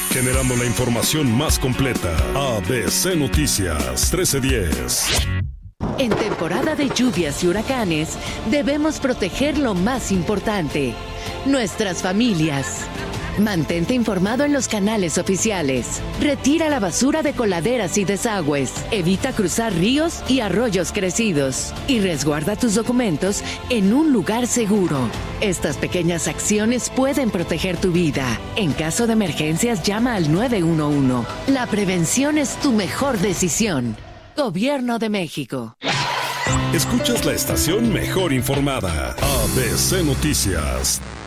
generando la información más completa. ABC Noticias 1310. En temporada de lluvias y huracanes, debemos proteger lo más importante, nuestras familias. Mantente informado en los canales oficiales. Retira la basura de coladeras y desagües. Evita cruzar ríos y arroyos crecidos. Y resguarda tus documentos en un lugar seguro. Estas pequeñas acciones pueden proteger tu vida. En caso de emergencias, llama al 911. La prevención es tu mejor decisión. Gobierno de México. Escuchas la estación mejor informada. ABC Noticias.